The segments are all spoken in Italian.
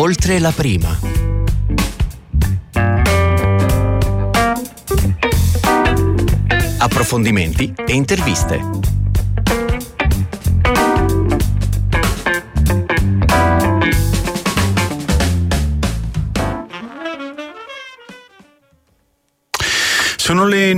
Oltre la prima. Approfondimenti e interviste. Sono le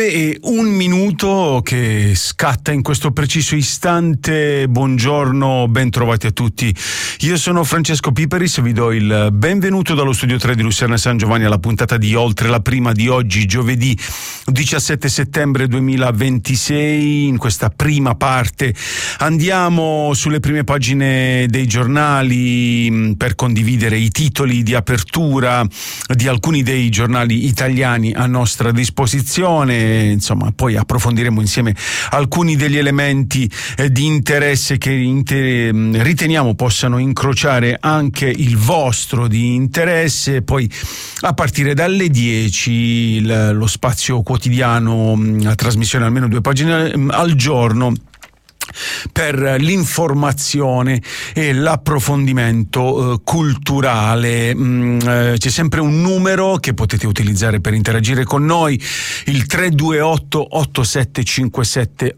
9:01 che scatta in questo preciso istante. Buongiorno, ben trovati a tutti. Io sono Francesco Piperis e vi do il benvenuto dallo studio 3 di Lucerna San Giovanni alla puntata di Oltre la prima di oggi, giovedì 17 settembre 2026. In questa prima parte andiamo sulle prime pagine dei giornali per condividere i titoli di apertura di alcuni dei giornali italiani a nostra disposizione. Insomma, poi approfondiremo insieme alcuni degli elementi di interesse che riteniamo possano incrociare anche il vostro di interesse. Poi a partire dalle 10 lo spazio quotidiano, la trasmissione almeno 2 pagine al giorno per l'informazione e l'approfondimento culturale. C'è sempre un numero che potete utilizzare per interagire con noi, il 328 8757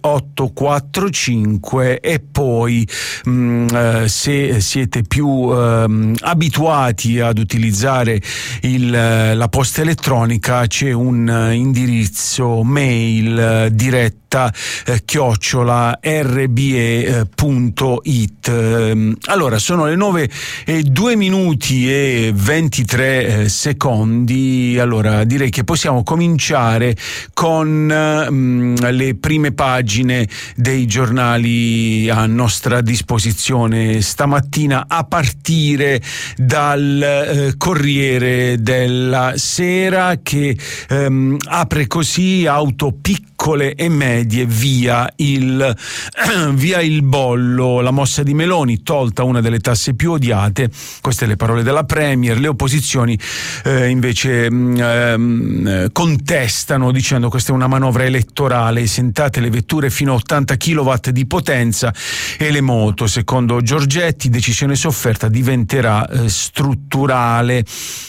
845, e poi se siete più abituati ad utilizzare la posta elettronica, c'è un indirizzo mail diretta @rbe.it. Allora, sono le 9:02 e 23 secondi. Allora, direi che possiamo cominciare con le prime pagine dei giornali a nostra disposizione stamattina, a partire dal Corriere della Sera, che apre così: auto piccole e medie via il bollo, la mossa di Meloni, tolta una delle tasse più odiate. Queste le parole della Premier. Le opposizioni invece contestano dicendo: questa è una manovra elettorale, esentate le vetture fino a 80 kW di potenza e le moto. Secondo Giorgetti, decisione sofferta, diventerà strutturale.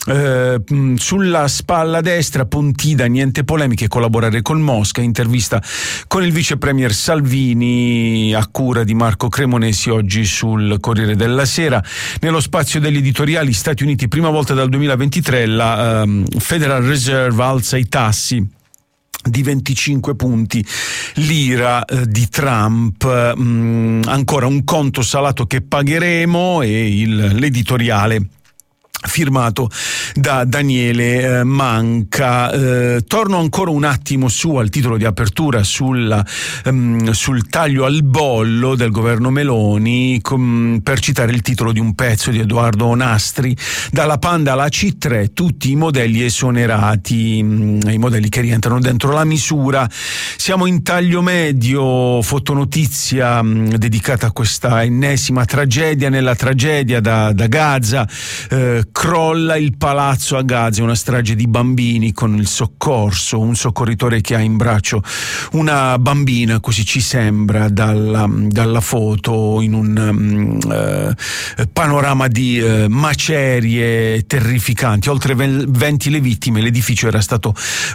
Sulla spalla destra, Pontida, niente polemiche, collaborare col Mosca. Intervista con il vice premier Salvini a cura di Marco Cremonesi, oggi sul Corriere della Sera. Nello spazio degli editoriali, Stati Uniti, prima volta dal 2023 la Federal Reserve alza i tassi di 25 punti, l'ira di Trump, ancora un conto salato che pagheremo, e l'editoriale firmato da Daniele Manca. Torno ancora un attimo al titolo di apertura sul taglio al bollo del governo Meloni, per citare il titolo di un pezzo di Edoardo Nastri: dalla Panda alla C3 tutti i modelli esonerati, i modelli che rientrano dentro la misura. Siamo in taglio medio, fotonotizia dedicata a questa ennesima tragedia nella tragedia da Gaza. Crolla il palazzo a Gaza, una strage di bambini con il soccorso, un soccorritore che ha in braccio una bambina, così ci sembra dalla foto, in un panorama di macerie terrificanti. Oltre 20 le vittime, l'edificio era stato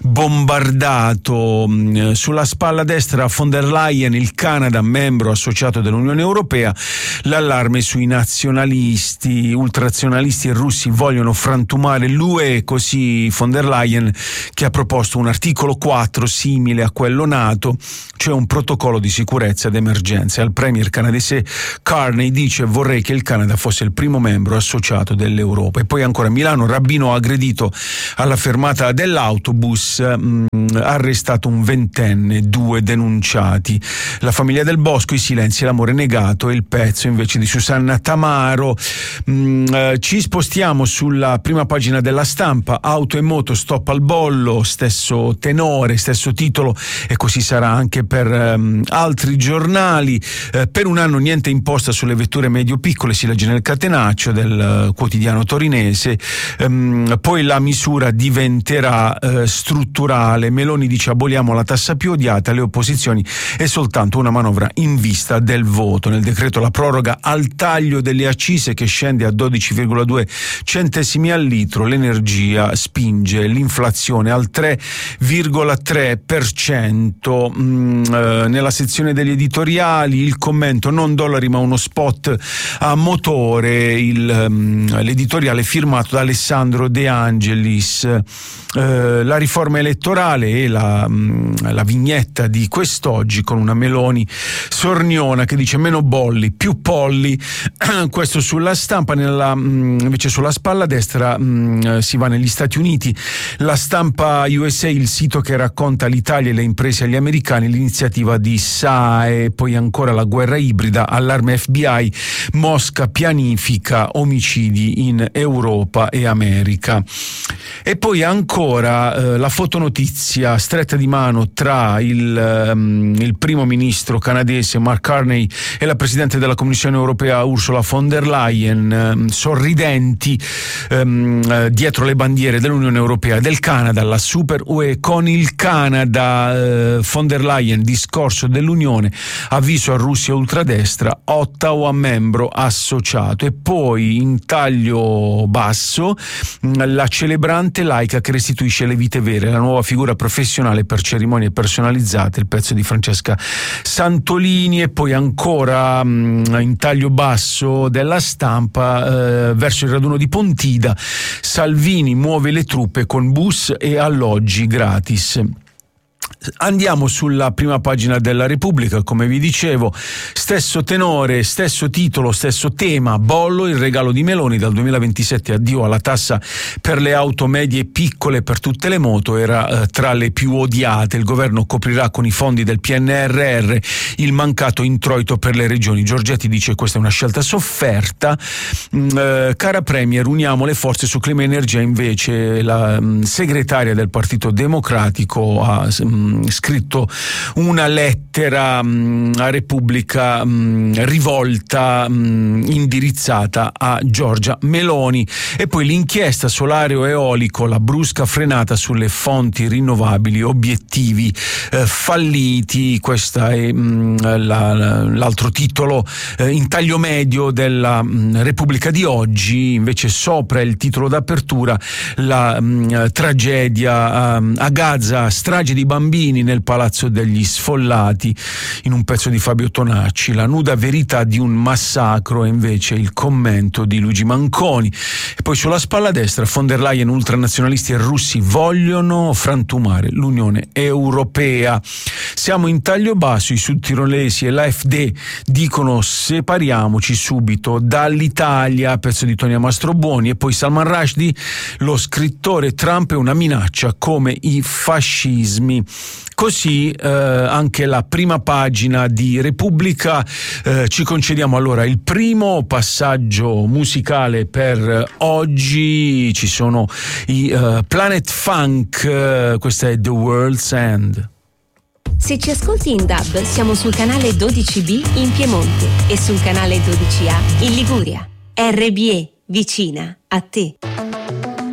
bombardato. Sulla spalla destra von der Leyen, il Canada, membro associato dell'Unione Europea, l'allarme sui nazionalisti, ultrazionalisti e russi vogliono frantumare l'UE, così von der Leyen, che ha proposto un articolo 4 simile a quello NATO, cioè un protocollo di sicurezza d'emergenza. Al premier canadese Carney dice: vorrei che il Canada fosse il primo membro associato dell'Europa. E poi ancora Milano, rabbino aggredito alla fermata dell'autobus, arrestato un 20enne, 2 denunciati. La famiglia Del Bosco, i silenzi, l'amore negato, e il pezzo invece di Susanna Tamaro. Ci spostiamo Andiamo sulla prima pagina della Stampa. Auto e moto, stop al bollo, stesso tenore, stesso titolo, e così sarà anche per altri giornali. Per un anno niente imposta sulle vetture medio-piccole, si legge nel catenaccio del quotidiano torinese. Poi la misura diventerà strutturale. Meloni dice: aboliamo la tassa più odiata, le opposizioni è soltanto una manovra in vista del voto. Nel decreto la proroga al taglio delle accise che scende a 12,2 centesimi al litro. L'energia spinge l'inflazione al 3,3%. Nella sezione degli editoriali il commento: non dollari ma uno spot a motore, l'editoriale firmato da Alessandro De Angelis. La riforma elettorale e la vignetta di quest'oggi con una Meloni sorniona che dice: meno bolli, più polli. Questo sulla Stampa. Invece sulla spalla destra si va negli Stati Uniti. La Stampa USA, il sito che racconta l'Italia e le imprese agli americani, l'iniziativa di SAE. Poi ancora la guerra ibrida, allarme FBI, Mosca pianifica omicidi in Europa e America. E poi ancora la fotonotizia stretta di mano tra il primo ministro canadese Mark Carney e la presidente della Commissione europea Ursula von der Leyen, sorridenti dietro le bandiere dell'Unione Europea e del Canada, la Super UE con il Canada. Von der Leyen, discorso dell'Unione, avviso a Russia ultradestra, Ottawa membro associato. E poi in taglio basso la celebrante laica che restituisce le vite vere, la nuova figura professionale per cerimonie personalizzate, il pezzo di Francesca Santolini. E poi ancora in taglio basso della Stampa, verso il raduno di Pontida, Salvini muove le truppe con bus e alloggi gratis. Andiamo sulla prima pagina della Repubblica, come vi dicevo, stesso tenore, stesso titolo, stesso tema, bollo, il regalo di Meloni dal 2027, addio alla tassa per le auto medie e piccole, per tutte le moto, era tra le più odiate. Il governo coprirà con i fondi del PNRR il mancato introito per le regioni. Giorgetti dice: questa è una scelta sofferta. Cara Premier, uniamo le forze su clima e energia. Invece la segretaria del Partito Democratico ha scritto una lettera a Repubblica rivolta, indirizzata a Giorgia Meloni. E poi l'inchiesta solare o eolico, la brusca frenata sulle fonti rinnovabili, obiettivi falliti. Questa è l'altro titolo in taglio medio della Repubblica di oggi. Invece sopra il titolo d'apertura, la tragedia a Gaza, strage di bambini nel Palazzo degli Sfollati, in un pezzo di Fabio Tonacci, la nuda verità di un massacro, e invece il commento di Luigi Manconi. E poi sulla spalla destra, von der Leyen, ultranazionalisti e russi vogliono frantumare l'Unione Europea. Siamo in taglio basso, i sudtirolesi e l'AfD dicono: separiamoci subito dall'Italia, pezzo di Tonia Mastrobuoni. E poi Salman Rushdie, lo scrittore: Trump è una minaccia come i fascismi. Così anche la prima pagina di Repubblica. Ci concediamo allora il primo passaggio musicale per oggi. Ci sono i Planet Funk, questa è The World's End. Se ci ascolti in DAB, siamo sul canale 12B in Piemonte e sul canale 12A in Liguria. RBE, vicina a te.